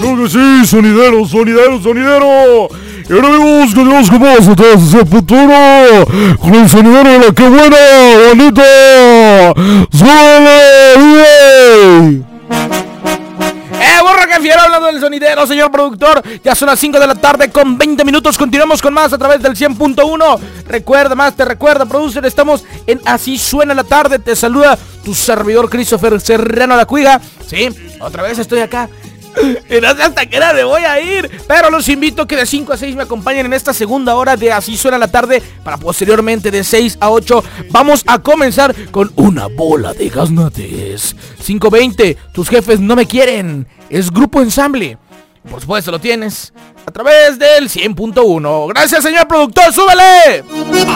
Creo que sí, sonidero. Y ahora amigos, que Dios que pasa desde el futuro con el sonidero de la que buena, bonita. ¡Suele! Borra que fiero hablando del sonidero, señor productor. Ya son las 5 de la tarde con 20 minutos. Continuamos con más a través del 100.1. Te recuerda, producer, estamos en Así Suena la Tarde. Te saluda tu servidor Christopher Serrano La Cuiga. Sí, otra vez estoy acá. Y no sé hasta qué hora me voy a ir, pero los invito a que de 5 a 6 me acompañen en esta segunda hora de Así Suena la Tarde, para posteriormente de 6 a 8 vamos a comenzar con una bola de gaznates. 5:20, tus jefes no me quieren, es Grupo Ensamble. Por supuesto lo tienes a través del 100.1. Gracias, señor productor, súbele.